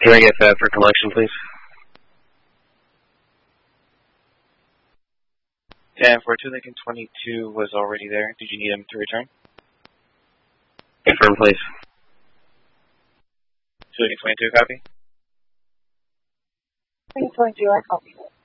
Can I get that for collection, please? 10-4-2 Lincoln 22 was already there. Did you need him to return? Confirm, please. 2 Lincoln 22, copy? Lincoln 22, I copy.